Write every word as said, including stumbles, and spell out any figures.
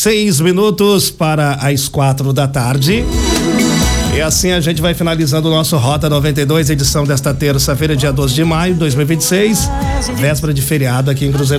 seis minutos para as quatro da tarde. E assim a gente vai finalizando o nosso Rota noventa e dois, edição desta terça-feira, dia doze de maio de dois mil e vinte e seis, véspera de feriado aqui em Cruzeiro